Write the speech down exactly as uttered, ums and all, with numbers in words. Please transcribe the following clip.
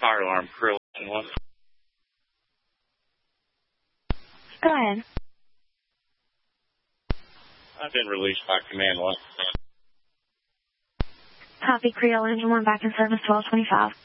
fire alarm, Creole one. Go ahead. I've been released by Command one. Copy, Creole Engine one back in service twelve twenty-five.